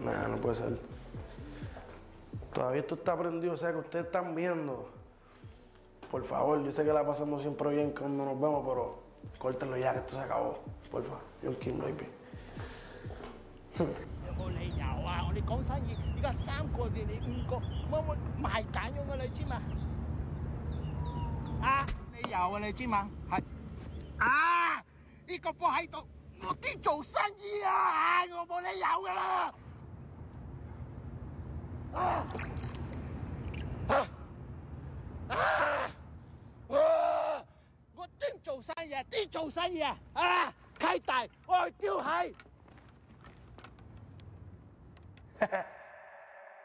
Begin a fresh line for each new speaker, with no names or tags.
Nah, no puede ser. Todavía esto está prendido, o sea que ustedes están viendo. Por favor, yo sé que la pasamos siempre bien cuando nos vemos, pero córtenlo ya que esto se acabó. Por favor, John King baby.
有冇理由啊？我哋講生意，而家3個月你5個，我賣緊咗㗎，你知嘛？啊，理由啊，你知嘛？係啊，呢個波喺度，我啲做生意啊，我冇理由㗎啦。啊啊啊！我啲做生意啊，啲做生意啊，啊，開大愛丟係。